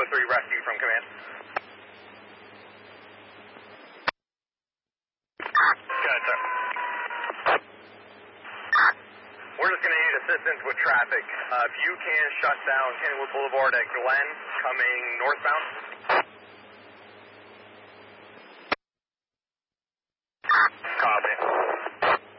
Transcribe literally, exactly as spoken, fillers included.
three rescue from command. Good, sir. We're just going to need assistance with traffic. Uh, if you can shut down Kennywood Boulevard at Glen coming northbound.